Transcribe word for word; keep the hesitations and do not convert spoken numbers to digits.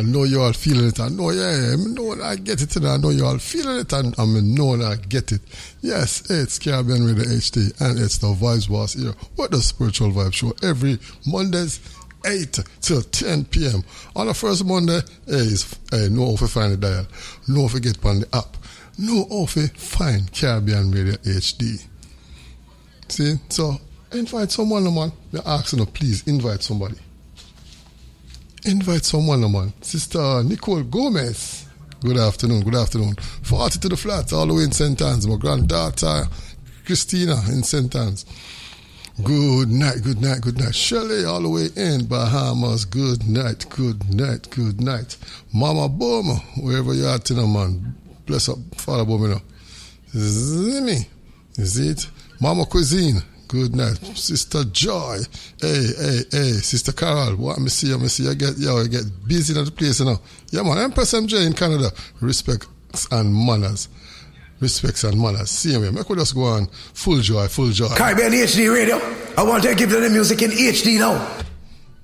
I know you all feeling it. I know, yeah, I know I get it. And I know you all feeling it. And I know I get it. Yes, it's Caribbean Radio H D. And it's the Vibes Boss here. What the Spiritual Vibe Show. Every Mondays, eight till ten p.m. On the first Monday, hey, is, hey, know how to find the dial. Know how to get on the app. Know how to find Caribbean Radio H D. See? So, invite someone, man. You're asking, no, please invite somebody. Invite someone, man. Sister Nicole Gomez. Good afternoon, good afternoon. forty to the flat, all the way in Saint Anne's. My granddaughter, Christina, in Saint Anne's. Good night, good night, good night. Shelley, all the way in Bahamas. Good night, good night, good night. Mama Boma, wherever you are, you man. Bless up, Father Boma. Zimmy, is it? Mama Cuisine. Good night. Sister Joy. Hey, hey, hey. Sister Carol. What me see you, me see you get, yo, you get busy in the place, you know. Yeah, man. Empress M J in Canada. Respects and manners. Respects and manners. See me. Make we just go on. Full joy, full joy. Caribbean H D Radio. I want to give you the music in H D now.